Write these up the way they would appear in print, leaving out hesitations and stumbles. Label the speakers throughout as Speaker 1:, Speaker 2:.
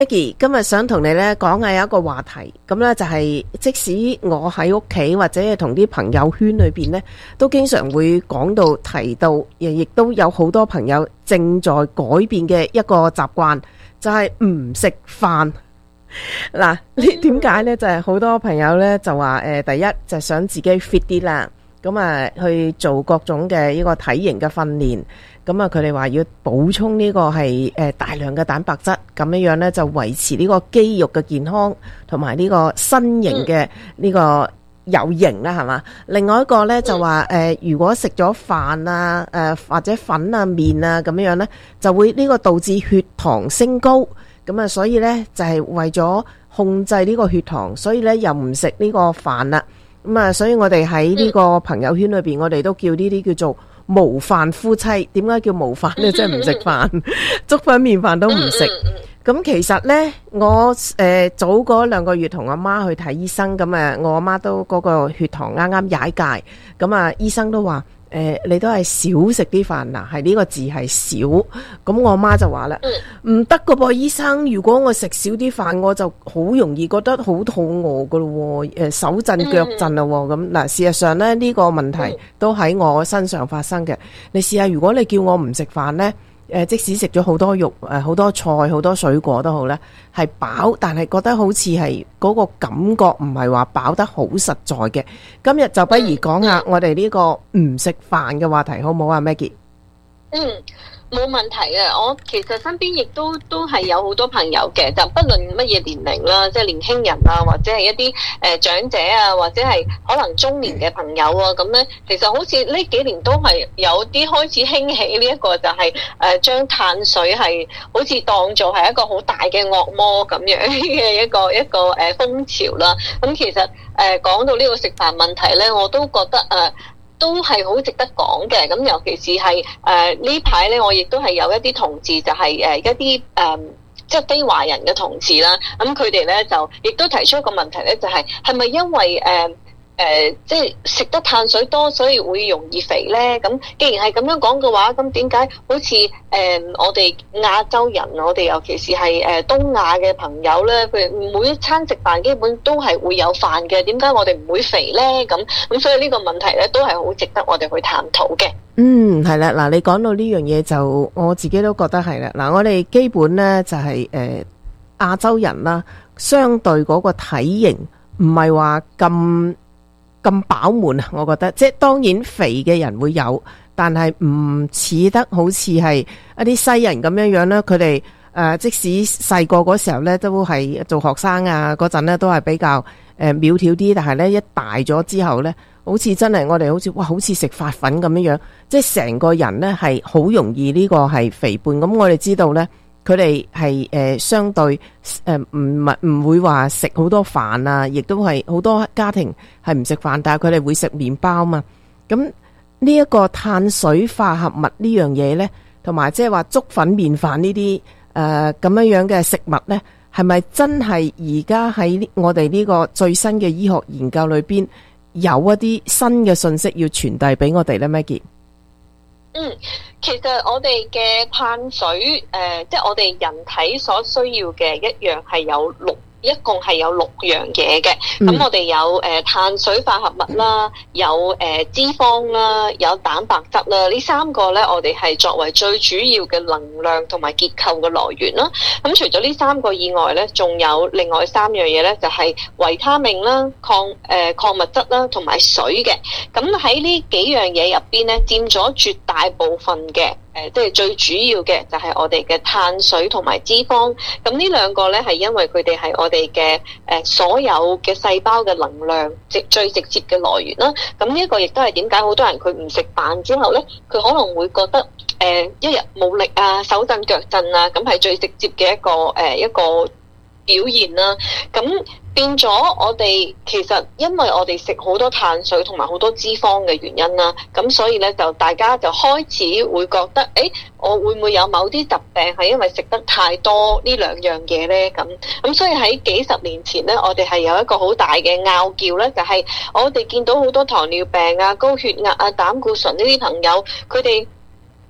Speaker 1: Maggie，今日想同你咧講下有一個話題，咁咧就係即使我喺屋企或者係同啲朋友圈裏邊咧，都經常會講到提到，亦都有好多朋友正在改變嘅一個習慣，就係唔食飯。嗱，點解咧？就係好多朋友咧就話第一就想自己 fit 啲啦，咁去做各種嘅呢個體型嘅訓練。咁佢哋話要補充呢個係大量嘅蛋白質，咁樣咧就維持呢個肌肉嘅健康，同埋呢個身形嘅呢個有型啦，係嘛？另外一個咧就話如果食咗飯啊或者粉啊麵啊咁樣咧，就會呢個導致血糖升高，咁所以咧就係為咗控制呢個血糖，所以咧又唔食呢個飯啦。咁所以我哋喺呢個朋友圈裏邊，我哋都叫呢啲叫做無飯夫妻。點解叫無飯呢？即係唔食飯，粥粉麵飯都唔食。咁其實呢，我早嗰2個月同阿媽去睇醫生，咁我阿媽都嗰個血糖啱啱踩界，咁醫生都話你都係少食啲飯嗱，係呢個字係少。咁我阿媽就話啦，唔得噶噃，醫生，如果我食少啲飯，我就好容易覺得好肚餓噶咯，手震腳震啦。咁嗱，事實上咧呢個問題都喺我身上發生嘅。你試下，如果你叫我唔食飯呢，即使食咗好多肉、好多菜、好多水果都好咧，係飽，但係覺得好似係嗰個感覺唔係話飽得好實在嘅。今日就不如講下我哋呢個唔食飯嘅話題，好唔好啊 Maggie？
Speaker 2: 冇問題嘅，我其實身邊亦都係有好多朋友嘅，就不論乜嘢年齡啦，即係年輕人啊，或者係一啲長者啊，或者係可能中年嘅朋友啊，咁咧，其實好似呢幾年都係有啲開始興起呢一個就係將碳水係好似當做係一個好大嘅惡魔咁樣嘅一個風潮啦。咁其實講到呢個食飯問題咧，我都覺得都係好值得講嘅。咁尤其是係呢排咧，我亦都係有一啲同事就係一啲即係非華人嘅同事啦。咁佢哋咧就亦都提出一個問題咧，就係咪因為即係食得碳水多，所以會容易肥咧？咁既然係咁樣講嘅話，咁點解好似我哋亞洲人，我哋尤其是係東亞嘅朋友咧，佢每一餐食飯基本都係會有飯嘅，點解我哋唔會肥咧？咁所以呢個問題咧都係好值得我哋去探討嘅。
Speaker 1: 係啦，嗱，你講到呢樣嘢就我自己都覺得係啦。嗱，我哋基本咧就係亞洲人啦，相對嗰個體型唔係話咁飽滿啊，我覺得即係當然肥嘅人會有，但係唔似得好似係一啲西人咁樣啦。佢哋即使細個嗰時候咧，都係做學生啊嗰陣咧，都係比較苗條啲，但係咧一大咗之後咧，好似真係我哋好似食發粉咁樣，即係成個人咧係好容易呢個係肥胖。咁我哋知道咧，佢哋係相對唔會話食好多飯啊，亦都係好多家庭係唔食飯，但係佢哋會食麵包嘛。咁呢一個碳水化合物呢樣嘢呢，同埋即係話粥粉麵飯呢啲咁樣嘅食物呢，係咪真係而家喺我哋呢個最新嘅醫學研究裏邊有一啲新嘅信息要傳遞俾我哋呢 Maggie？
Speaker 2: 其實我哋嘅碳水即係我哋人體所需要嘅一共係有6樣嘢嘅。咁我哋有碳水化合物啦，有脂肪啦，有蛋白質啦。呢3個咧，我哋係作為最主要嘅能量同埋結構嘅來源啦。咁除咗呢3個以外咧，仲有另外3樣嘢咧，就係維他命啦、礦物質啦，同埋水嘅。咁喺呢幾樣嘢入邊咧，佔咗絕大部分嘅。即係最主要嘅就係我哋嘅碳水同埋脂肪。咁呢2個咧，係因為佢哋係我哋嘅所有嘅細胞嘅能量最直接嘅來源啦。咁呢一個亦都係點解好多人佢唔食飯之後咧，佢可能會覺得一日冇力啊、手震腳震啊，咁係最直接嘅一個表現啦。咁變咗我哋其實因為我哋食好多碳水同埋好多脂肪嘅原因啦，咁所以咧就大家就開始會覺得我會唔會有某啲疾病係因為食得太多呢2樣嘢咧？咁所以喺幾十年前咧，我哋係有一個好大嘅拗撬咧，就係我哋見到好多糖尿病啊、高血壓啊、膽固醇呢啲朋友，佢哋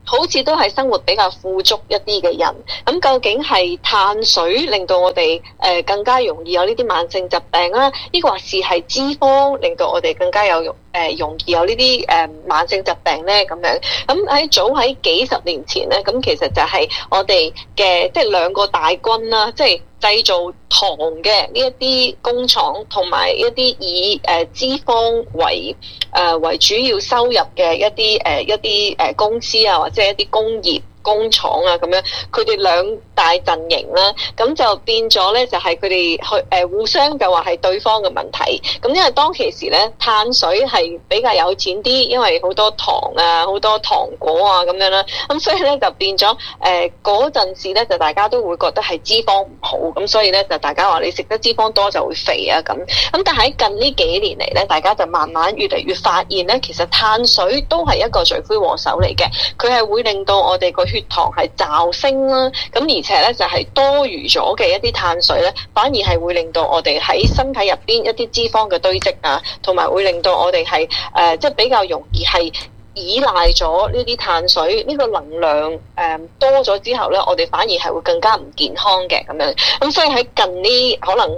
Speaker 2: 好似都係生活比較富足一啲嘅人，咁究竟係碳水令到我哋更加容易有呢啲慢性疾病啦？呢個還是係脂肪令到我哋更加容易有呢啲慢性疾病咧？咁樣咁早喺幾十年前咧，咁其實就係我哋嘅即係兩個大軍啦，即係製造糖嘅呢一啲工廠，同埋一啲以脂肪為主要收入嘅一啲公司啊，或者一啲工業工廠啊咁樣，佢哋兩大陣營啦，咁就變咗咧，就係佢哋去互相就話係對方嘅問題。咁因為當其時咧，碳水係比較有錢啲，因為好多糖啊、好多糖果啊咁樣啦，咁所以咧就變咗嗰陣時咧，就大家都會覺得係脂肪唔好，咁所以咧就大家話你食得脂肪多就會肥啊咁。咁但係近呢幾年嚟咧，大家就慢慢越嚟越發現咧，其實碳水都係一個罪魁禍首嚟嘅，佢係會令到我哋個血糖係驟升啦，咁而且咧就係多餘咗嘅一啲碳水咧，反而係會令到我哋喺身體入邊一啲脂肪嘅堆積啊，同埋會令到我哋係即係比較容易係依賴咗呢啲碳水，呢個能量多咗之後咧，我哋反而係會更加唔健康嘅咁樣。咁所以喺近呢可能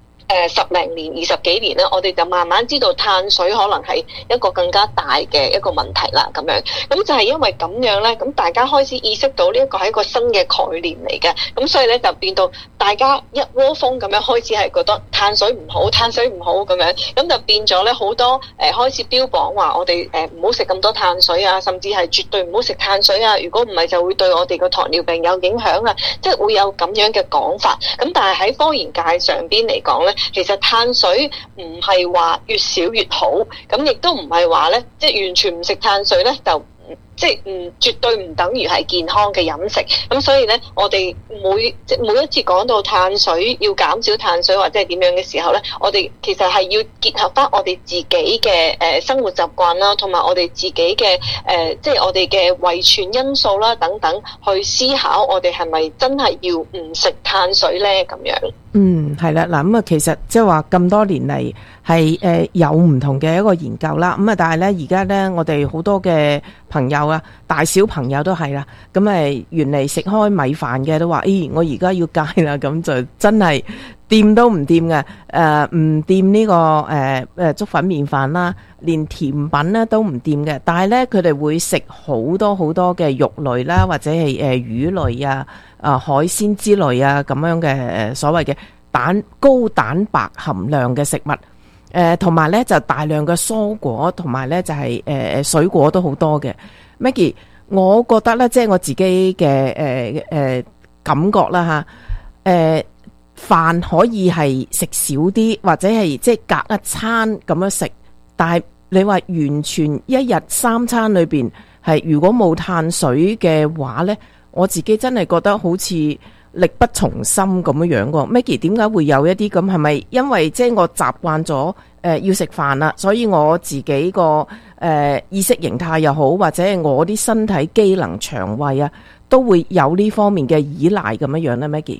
Speaker 2: 10零年、20幾年咧，我哋就慢慢知道碳水可能係一個更加大嘅一個問題啦，咁樣。咁就係因為咁樣咧，咁大家開始意識到呢一個係一個新嘅概念嚟嘅，咁所以咧就變到大家一窩蜂咁樣開始係覺得碳水唔好，碳水唔好咁樣，咁就變咗咧好多開始標榜話我哋唔好食咁多碳水啊，甚至係絕對唔好食碳水啊，如果唔係就會對我哋個糖尿病有影響啊，即係會有咁樣嘅講法。咁但係喺科研界上邊嚟講咧，其實碳水唔係話越少越好，咁亦都唔係話咧，即係完全唔食碳水咧就即係絕對唔等於係健康嘅飲食。咁所以咧，我哋每一次講到碳水要減少碳水或者係點樣嘅時候咧，我哋其實係要結合翻我哋自己嘅生活習慣啦，同埋我哋自己嘅即係我哋嘅遺傳因素啦等等，去思考我哋係咪真係要唔食碳水咧咁樣。
Speaker 1: 係啦，嗱咁啊，其實即係話咁多年嚟係有唔同嘅一個研究啦，咁啊，但係咧而家咧我哋好多嘅朋友啊，大小朋友都係啦，咁原嚟食開米飯嘅都話，我而家要戒啦，咁就真係掂都唔掂嘅，唔掂呢個粥粉麵飯啦，連甜品咧都唔掂嘅，但係咧佢哋會食好多好多嘅肉類啦，或者係魚類啊、海鮮之類啊咁樣嘅所謂嘅高蛋白含量嘅食物，同埋咧就大量嘅蔬果，同埋咧就係水果都好多嘅。Maggie， 我覺得咧即係我自己嘅感覺啦嚇，飯可以係食少啲，或者係即係隔一餐咁樣食，但係你話完全一日3餐裏邊係如果冇碳水嘅話咧，我自己真係覺得好似力不從心咁樣喎。Maggie， 點解會有一啲咁？係咪因為即係我習慣咗要食飯啦，所以我自己個意識形態又好，或者係我啲身體機能、腸胃啊，都會有呢方面嘅依賴咁樣咧？Maggie，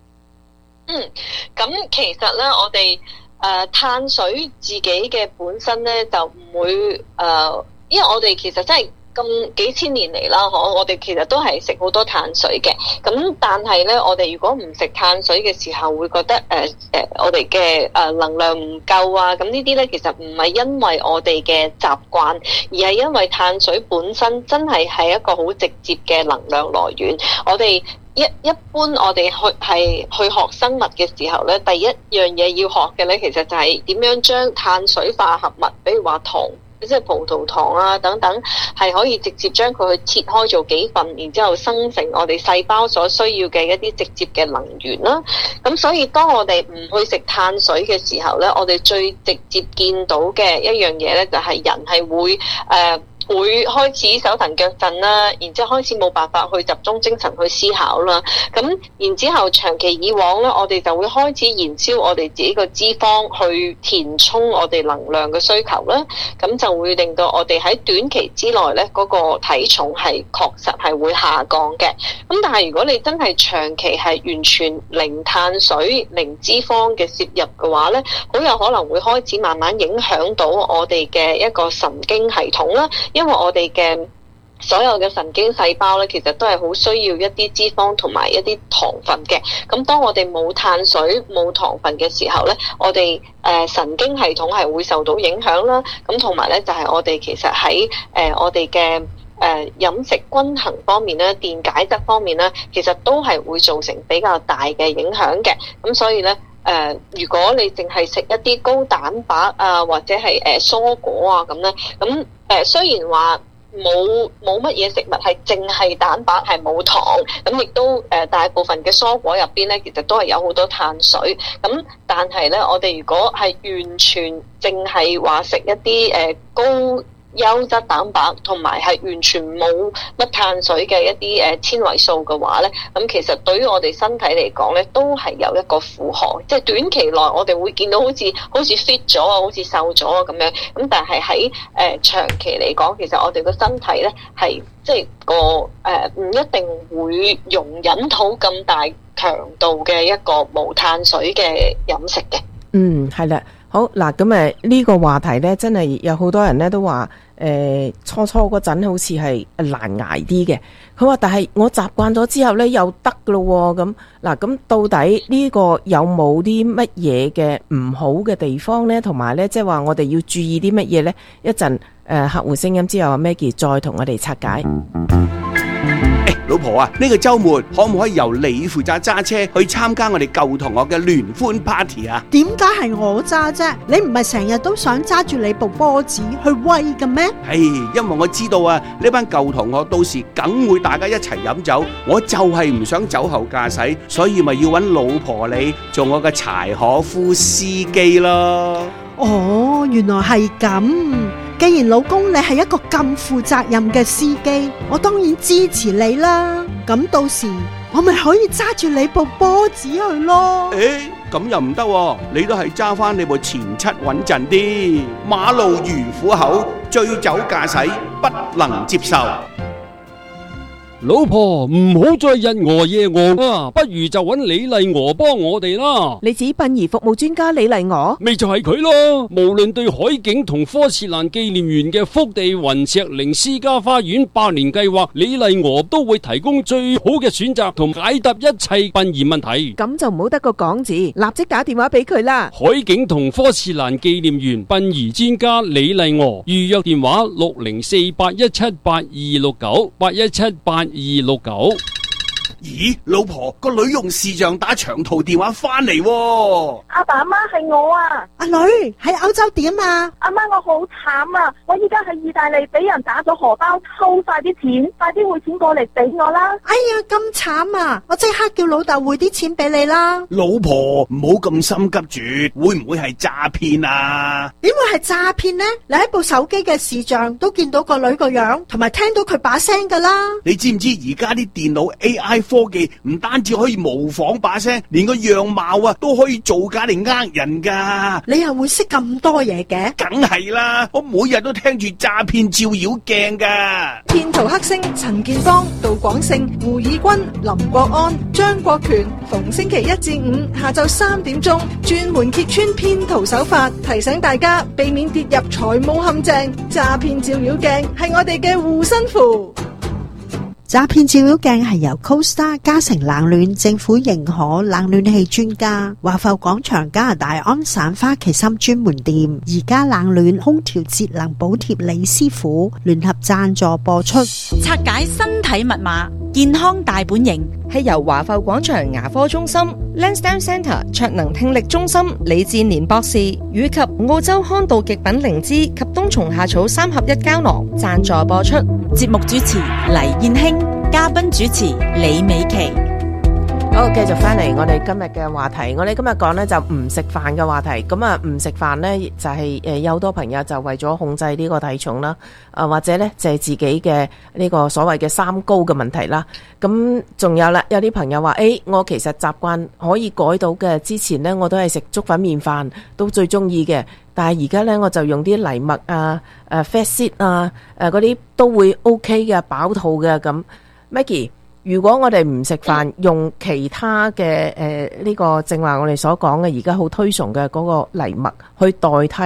Speaker 2: 咁其實咧，我哋碳水自己嘅本身咧就唔會因為我哋其實真係咁幾千年嚟啦，我哋其實都係食好多碳水嘅。咁但係咧，我哋如果唔食碳水嘅時候，會覺得我哋嘅能量唔夠啊。咁呢啲咧其實唔係因為我哋嘅習慣，而係因為碳水本身真係一個好直接嘅能量來源。我哋一般我哋去學生物嘅時候咧，第一樣嘢要學嘅咧，其實就係點樣將碳水化合物，比如話糖，即係葡萄糖啊等等，係可以直接將佢去切開做幾份，然之後生成我哋細胞所需要嘅一啲直接嘅能源啦。咁所以當我哋唔去食碳水嘅時候咧，我哋最直接見到嘅一樣嘢咧，就係人係會開始手騰腳震啦，然之後開始冇辦法去集中精神去思考啦。咁然之後長期以往咧，我哋就會開始燃燒我哋自己個脂肪去填充我哋能量嘅需求啦。咁就會令到我哋喺短期之內咧，嗰個體重係確實係會下降嘅。咁但係如果你真係長期係完全零碳水、零脂肪嘅攝入嘅話咧，好有可能會開始慢慢影響到我哋嘅一個神經系統啦。因為我哋嘅所有嘅神經細胞咧，其實都係好需要一啲脂肪同埋一啲糖分嘅。咁當我哋冇碳水冇糖分嘅時候咧，我哋神經系統係會受到影響啦。咁同埋咧就係我哋其實喺我哋嘅飲食均衡方面咧，電解質方面咧，其實都係會造成比較大嘅影響嘅。咁所以咧如果你淨係食一啲高蛋白啊，或者係蔬果啊咁咧，咁雖然話冇乜嘢食物係淨係蛋白係冇糖，咁亦都大部分嘅蔬果入邊咧，其實都係有好多碳水。咁但係咧，我哋如果係完全淨係話食一啲高優質蛋白同埋係完全冇乜碳水嘅一啲纖維素嘅話咧，咁其實對於我哋身體嚟講咧，都係有一個負荷。即係短期內我哋會見到好似 fit 咗啊，好似瘦咗啊咁樣。咁但係喺長期嚟講，其實我哋個身體咧係即係唔一定會容忍到咁大強度嘅一個無碳水嘅飲食嘅。
Speaker 1: 係啦。好嗱，咁呢個話題咧，真係有好多人咧都話，初嗰陣好似係難捱啲嘅。佢話，但係我習慣咗之後咧，又得噶咯。咁嗱，咁到底呢個有冇啲乜嘢嘅唔好嘅地方咧？同埋咧，即係話我哋要注意啲乜嘢咧？一陣客戶聲音之後，阿 Maggie 再同我哋拆解。
Speaker 3: 老婆啊，呢個周末可唔可以由你負責揸車去參加我哋舊同學嘅聯歡 party 啊？
Speaker 4: 點解係我揸啫？你唔係成日都想揸住你部波子去威嘅咩？
Speaker 3: 因為我知道啊，呢班舊同學到時梗會大家一齊飲酒，我就係唔想酒後駕駛，所以咪要搵老婆你做我嘅柴可夫司機咯。
Speaker 4: 哦，原來係咁。既然老公你係一個咁負責任嘅司機，我當然支持你啦。咁到時我咪可以揸住你部波子去咯。
Speaker 3: 咁又唔得，你都係揸翻你部前七穩陣啲。馬路如虎口，醉酒駕駛不能接受。
Speaker 5: 老婆唔好再日鵝夜鵝啊，不如就揾李麗娥幫我哋啦。
Speaker 1: 你指殯儀服務專家李麗娥？
Speaker 5: 咪就係佢咯。無論對海景同科切蘭紀念園嘅福地雲石靈私家花園百年計劃，李麗娥都會提供最好嘅選擇同解答一切殯儀問題。
Speaker 1: 咁就唔好得個講字，立即打電話俾佢啦。
Speaker 5: 海景同科切蘭紀念園殯儀專家李麗娥，預約電話604-817-8269，817-8269。
Speaker 3: 咦，老婆，個女用視像打長途電話翻嚟喎。
Speaker 6: 阿爸阿媽，係我啊。
Speaker 4: 阿女喺歐洲點啊？
Speaker 6: 阿媽，我好慘啊，我依家喺意大利俾人打咗荷包，抽晒啲錢，快啲匯錢過嚟俾我啦。
Speaker 4: 哎呀，咁慘啊，我即刻叫老豆匯啲錢俾你啦。
Speaker 3: 老婆，唔好咁心急住，會唔會係詐騙啊？
Speaker 4: 點會係詐騙呢？你喺部手機嘅視像都見到個女個樣，同埋聽到佢把聲噶啦。
Speaker 3: 你知唔知而家啲電腦 AI 科技唔單止可以模仿把聲，連個樣貌啊都可以造假嚟呃人噶。
Speaker 4: 你又會識咁多嘢嘅？
Speaker 3: 梗係啦，我每日都聽住詐騙照妖鏡噶。
Speaker 7: 騙徒黑星陳建邦、杜廣勝、胡以軍、林國安、張國權，逢星期一至五下晝3點鐘，專門揭穿騙徒手法，提醒大家避免跌入財務陷阱。詐騙照妖鏡係我哋嘅護身符。
Speaker 4: 詐騙照妖鏡係由 CoStar 嘉誠冷暖政府認可冷暖氣專家華埠廣場加拿大安省花旗參專門店而家冷暖空調節能補貼李師傅聯合贊助播出。
Speaker 8: 拆解身體密碼，健康大本營
Speaker 9: 係由華埠廣場牙科中心 Lansdowne Centre 卓能聽力中心李志年博士以及澳洲康道極品靈芝及冬蟲夏草3合1膠囊贊助播出。
Speaker 8: 節目主持黎燕興，嘉賓主持李美琪。
Speaker 1: 好，繼續翻嚟我哋今日嘅話題。我哋今日講呢就唔食飯嘅話題。咁啊，唔食飯呢就係有好多朋友就為咗控制呢個體重啦，或者呢就係自己嘅呢個所謂嘅三高嘅問題啦。咁仲有啦，有啲朋友話我其實習慣可以改到嘅，之前呢我都係食粥粉麵飯都最中意嘅，但係而家呢我就用啲藜麥啊、fat seed 啊、嗰啲都會 OK 嘅，飽肚嘅。咁 Maggie，如果我哋唔食飯，用其他嘅呢個正話我哋所講嘅而家好推崇嘅嗰個藜麥去代替，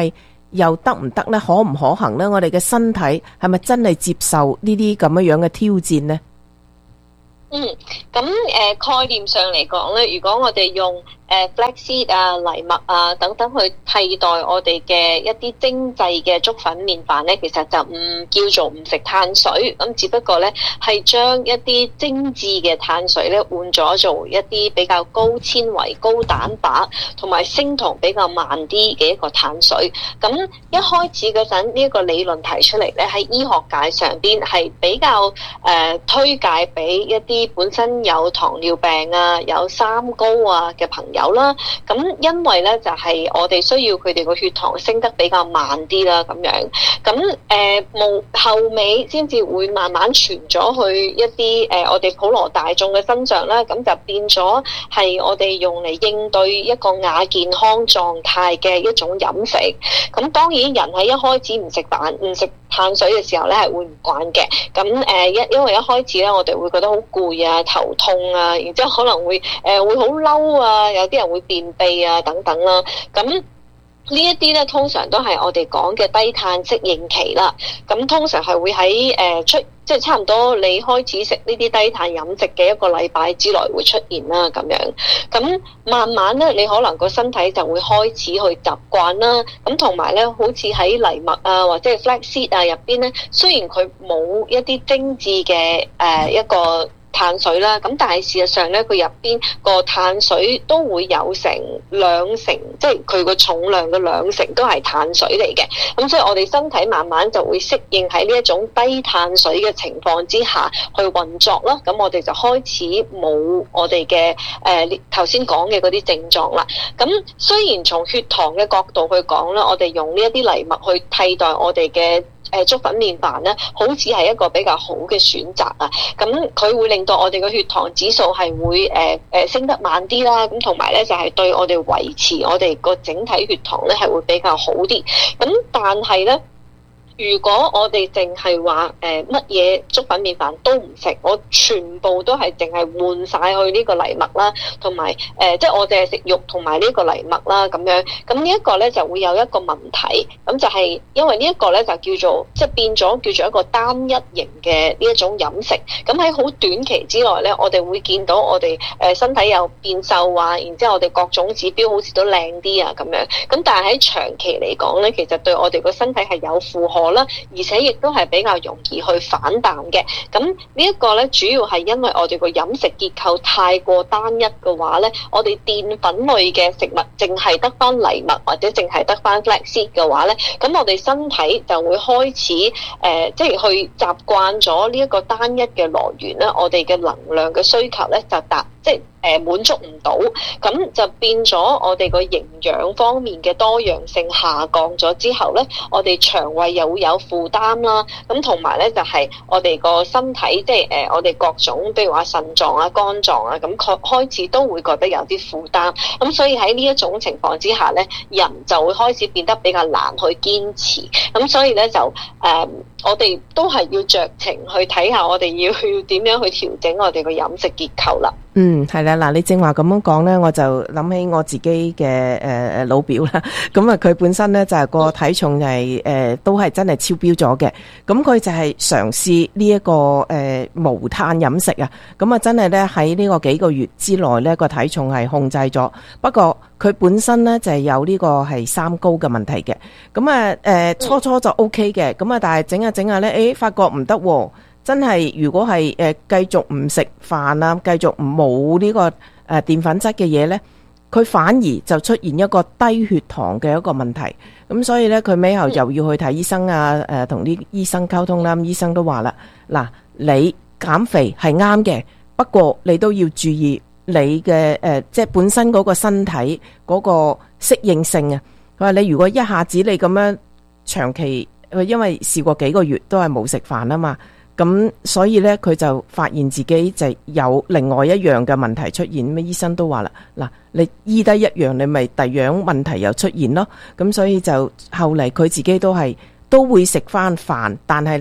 Speaker 1: 又得唔得呢？可唔可行呢？我哋嘅身體係咪真係接受呢啲咁樣嘅挑戰呢？
Speaker 2: 咁概念上嚟講咧，如果我哋用flaxseed 啊、藜麥啊等等去替代我哋嘅一啲精製嘅粥粉麵飯咧，其實就唔叫做唔食碳水，咁只不過咧係將一啲精緻嘅碳水咧換咗做一啲比較高纖維、高蛋白同埋升糖比較慢啲嘅一個碳水。咁一開始嗰陣呢一個理論提出嚟咧，喺醫學界上邊係比較推介俾一啲本身有糖尿病啊、有三高啊嘅朋友啦。咁因為咧就係我哋需要佢哋個血糖升得比較慢啲啦，咁樣。咁後尾先至會慢慢傳咗去一啲我哋普羅大眾嘅身上啦，咁就變咗係我哋用嚟應對一個亞健康狀態嘅一種飲食。咁當然人喺一開始唔食碳水嘅時候咧係會唔慣嘅。咁因為一開始咧我哋會覺得好攰啊、頭痛啊，然之後可能會好嬲啊，有啲人會便秘啊等等啦。咁呢一啲咧通常都係我哋講嘅低碳適應期啦。咁通常係會喺即係差唔多你開始食呢啲低碳飲食嘅一個禮拜之內會出現啦，咁樣。咁慢慢咧，你可能個身體就會開始去習慣啦。咁同埋咧，好似喺藜麥啊或者係 flaxseed 啊入邊咧，雖然佢冇一啲精緻嘅一個碳水啦，咁但係事實上咧，佢入邊個碳水都會有成2成，即係佢個重量嘅2成都係碳水嚟嘅。咁所以我哋身體慢慢就會適應喺呢一種低碳水嘅情況之下去運作啦。咁我哋就開始冇我哋嘅頭先講嘅嗰啲症狀啦。咁雖然從血糖嘅角度去講啦，我哋用呢一啲藜麥去替代我哋嘅粥粉麵飯咧，好似係一個比較好嘅選擇啊！咁佢會令到我哋嘅血糖指數係會升得慢啲啦，咁同埋咧就係對我哋維持我哋個整體血糖咧係會比較好啲。咁但係咧，如果我哋淨係話乜嘢粥粉麵飯都唔食，我全部都係淨係換晒去呢個藜麥啦，同埋即係我淨係食肉同埋呢個藜麥啦咁樣。咁呢一個咧就會有一個問題，咁就係因為呢一個咧就叫做即係變咗叫做一個單一型嘅呢一種飲食。咁喺好短期之內咧，我哋會見到我哋身體有變瘦啊，然之後我哋各種指標好似都靚啲啊咁樣。咁但係喺長期嚟講咧，其實對我哋個身體係有負荷啦，而且亦都係比較容易去反彈嘅。咁呢一個咧，主要係因為我哋個飲食結構太過單一嘅話咧，我哋澱粉類嘅食物淨係得翻藜麥或者淨係得翻 flaxseed 嘅話咧，咁我哋身體就會開始即係去習慣咗呢一個單一嘅來源咧，我哋嘅能量嘅需求咧就滿足唔到，咁就變咗我哋個營養方面嘅多樣性下降咗之後咧，我哋腸胃又會有負擔啦。咁同埋咧就係我哋個身體，即係我哋各種，譬如話腎臟啊、肝臟啊，咁開始都會覺得有啲負擔。咁所以喺呢一種情況之下咧，人就會開始變得比較難去堅持。咁所以咧就我哋都係要酌情去睇下，我哋要點樣去調整我哋個飲食結構啦。
Speaker 1: 係啦，嗱，你正話咁樣講呢，我就諗起我自己嘅老表啦。咁啊，佢本身呢就係個體重係都係真係超標咗嘅。咁佢就係嘗試呢一個無碳飲食啊。咁啊，真係呢喺呢個幾個月之內呢個體重係控制咗。不過佢本身呢就係有呢個係三高嘅問題嘅。咁啊初初就 OK 嘅。咁啊，但係整下整下呢，發覺唔得喎。真係如果係繼續唔食飯啊，繼續冇呢個澱粉質嘅嘢呢，佢反而就出現一個低血糖嘅一個問題。咁所以呢，佢尾後又要去睇醫生啊，同啲醫生溝通啦。醫生都話啦，嗱，你減肥係啱嘅，不過你都要注意你嘅即係本身嗰個身體嗰個適應性啊。佢話你如果一下子你咁樣長期，因為試過幾個月都係冇食飯啊嘛。咁所以咧，佢就發現自己就有另外一樣嘅問題出現。咩醫生都話啦，嗱，你醫得一樣，你咪第二樣問題又出現咯。咁所以就後嚟佢自己都會食翻飯，但係咧就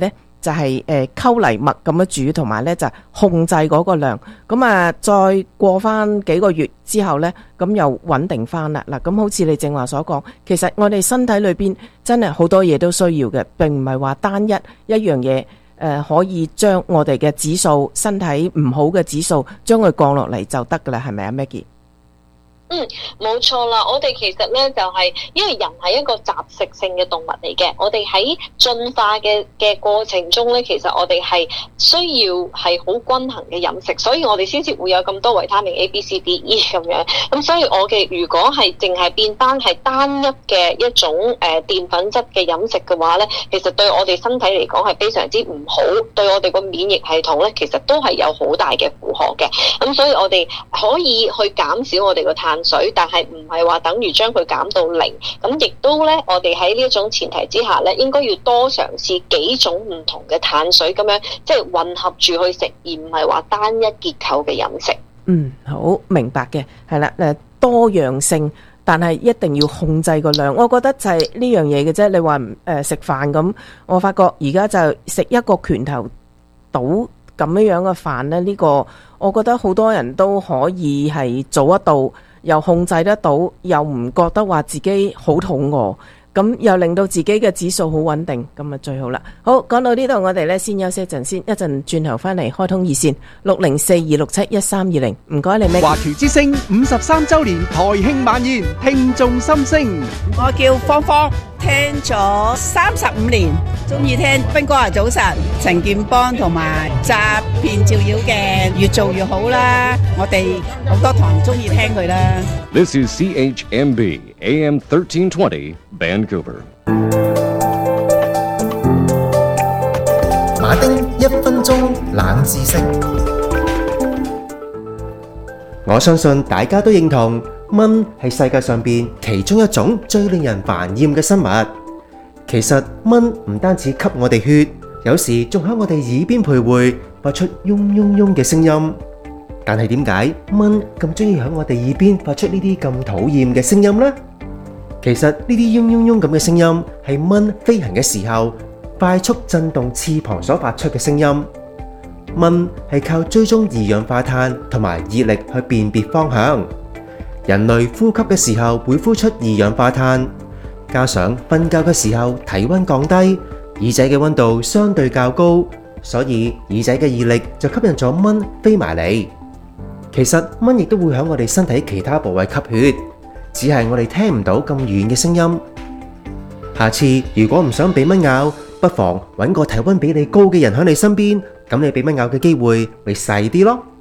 Speaker 1: 就係溝泥麥咁樣煮，同埋咧就控制嗰個量。咁啊，再過翻幾個月之後咧，咁又穩定翻啦。嗱，咁好似你正話所講，其實我哋身體裏邊真係好多嘢都需要嘅，並唔係話單一樣嘢可以將我哋嘅指數，身體唔好嘅指數將佢降落嚟就得噶啦，係咪啊 Maggie？
Speaker 2: 冇錯啦，我哋其實咧就係因為人係一個雜食性嘅動物嚟嘅，我哋喺進化嘅過程中咧，其實我哋係需要係好均衡嘅飲食，所以我哋先至會有咁多維他命 A、B、C、D、E 咁樣。咁所以我嘅如果係淨係變翻係單一嘅一種澱粉質嘅飲食嘅話咧，其實對我哋身體嚟講係非常之唔好，對我哋個免疫系統咧，其實都係有好大嘅負荷嘅。咁所以我哋可以去減少我哋個碳水，但係唔係話等於將佢減到零。咁亦都咧，我哋喺呢一種前提之下咧，應該要多嘗試幾種唔同嘅碳水，咁樣即係混合住去食，而唔係話單一結構嘅飲食。
Speaker 1: 好明白嘅，係啦，多樣性，但係一定要控制個量。我覺得就係呢樣嘢嘅啫。你話食飯咁，我發覺而家就食一個拳頭倒咁樣嘅飯咧，呢個我覺得好多人都可以係做得到。又控制得到，又唔覺得話自己好肚餓，咁又令到自己嘅指數好穩定，咁啊最好啦。好，講到呢度，我哋咧先休息一陣先，一陣轉頭翻嚟開通熱線604-267-1320，唔該你咩？
Speaker 10: 華僑之聲53周年台慶晚宴，聽眾心聲。
Speaker 11: 我叫芳芳，聽咗35年，中意聽斌哥啊早晨，陳健邦同埋詐騙照妖嘅越做越好啦，我哋好多堂中意聽佢啦。
Speaker 12: This is CHMB AM 1320 Vancouver。
Speaker 13: 馬丁1分鐘冷知識，我相信大家都認同蚊係世界上邊其中一種最令人煩厭嘅生物。其實蚊唔單止吸我哋血，有時仲喺我哋耳邊徘徊，發出嗡嗡嗡嘅聲音。但係點解蚊咁中意喺我哋耳邊發出呢啲咁討厭嘅聲音呢？其實呢啲嗡嗡嗡咁嘅聲音係蚊飛行嘅時候快速震動翅膀所發出嘅聲音。蚊係靠追蹤二氧化碳同埋熱力去辨別方向。人類呼吸嘅時候會呼出二氧化碳，加上瞓覺嘅時候體溫降低，耳仔嘅溫度相對較高，所以耳仔嘅熱力就吸引咗蚊飛埋嚟。其實蚊亦都會喺我哋身體其他部位吸血，只係我哋聽唔到咁遠嘅聲音。下次如果唔想俾蚊咬，不妨揾個體溫比你高嘅人喺你身邊，咁你俾蚊咬嘅機會咪細啲咯。